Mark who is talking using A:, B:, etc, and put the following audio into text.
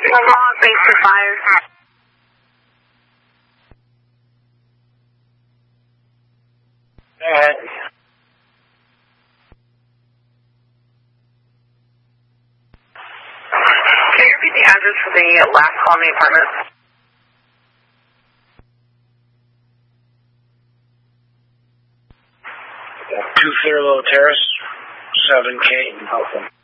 A: Omaha, base for fire.
B: Alright.
A: Can you repeat the address for the last call in the apartment?
B: 2 Thurlow Terrace, 7K.